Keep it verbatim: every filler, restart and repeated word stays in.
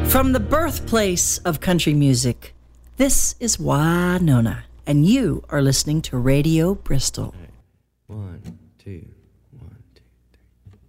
From the birthplace of country music, this is Winona, and you are listening to Radio Bristol. One, two.